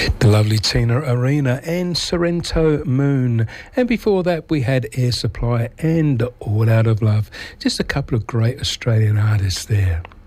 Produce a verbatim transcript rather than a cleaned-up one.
The lovely Tina Arena and Sorrento Moon. And before that we had Air Supply and All Out of Love. Just a couple of great Australian artists there.